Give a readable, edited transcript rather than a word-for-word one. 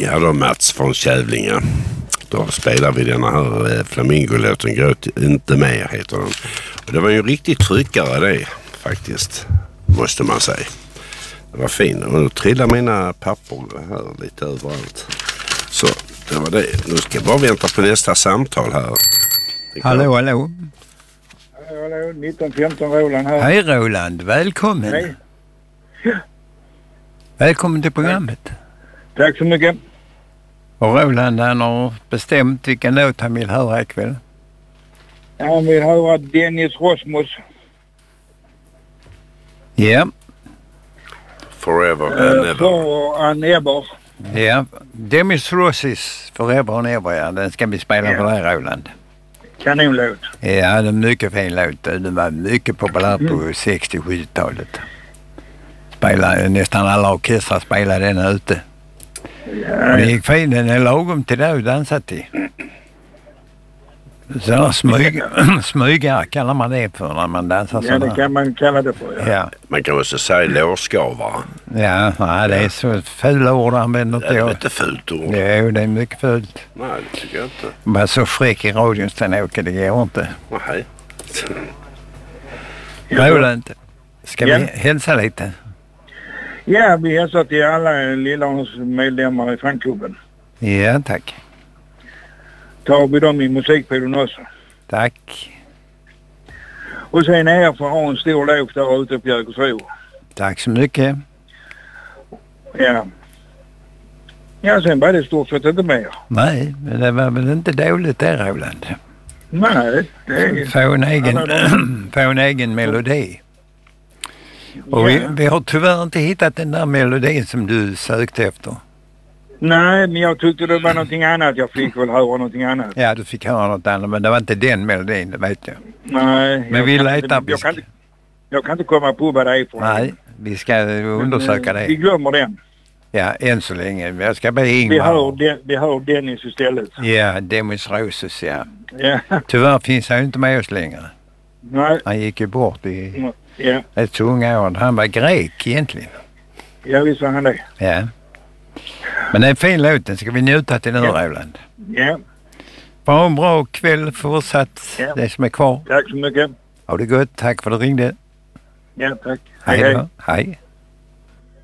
Ja då, Mats från Kävlinga. Då spelar vi den här Flamingolåten Gråt inte mer heter den. Och det var ju en riktig tryckare det faktiskt, måste man säga. Det var fint. Och nu trillar mina papper här lite överallt. Så, det var det. Nu ska jag bara vänta på nästa samtal här. Hallå. Hallå, 1915 Roland här. Hej Roland, välkommen. Hej. Välkommen till programmet. Tack så mycket. Och Roland, han har bestämt vilken låt han vill höra ikväll. Han vill höra Dennis Rosmus. Ja. Yeah. Forever and ever. For and ever. Ja, Demis Rossis Forever and ever, ja. Den ska vi spela på dig, Roland. Kanonlåt. Ja, det är en mycket fin låt. Den var mycket populär på 60-70-talet. Nästan alla orkestrar spelade den ute. Ja. Och det gick fint, den är lagom till det att dansa till. Så smyga kallar man det för när man dansar sådär. Ja, det kan man kalla det för. Ja. Man kan också säga lårskavare. Ja, nej, det är så fula ord använder inte Det är jag. inte fult ord. Jo, det är mycket fult. Nej, det tycker jag inte. Bara så fräck i radion Sten-Åke, det går inte. Nej. Roland, ska vi hälsa lite? Ja, vi hälsar till alla Lillahans medlemmar i fanklubben. Ja, tack. Tar vi dem i musikpodden också. Tack. Och sen är jag för att ha en stor låt där ute på Jägersro. Tack så mycket. Ja. Ja, sen var det stort sett inte mer. Nej, men det var väl inte dåligt det, Roland. Nej, det är... Få en egen melodi. Och vi har tyvärr inte hittat den där melodin som du sökte efter. Nej, men jag tyckte det var någonting annat. Jag fick väl höra någonting annat. Ja, du fick höra något annat, men det var inte den melodin, det vet jag. Nej. Men vi letar. Jag kan inte komma på vad det är för. Nej, vi ska undersöka det. Vi glömmer den. Ja, än så länge. Jag ska be Ingmar. Vi hör Dennis istället. Ja, Demis Rossus, ja. Ja. Tyvärr finns han ju inte med oss längre. Nej. Han gick ju bort i Ja. ett unga år. Han var grek egentligen. Ja, visst var han det. Ja. Men det är en fin låt, den ska vi njuta till nu, Roland. Ja. Ha en bra kväll fortsatt, det som är kvar. Tack så mycket. Ha det gott, tack för att du ringde. Ja, tack. Hej då. Hej.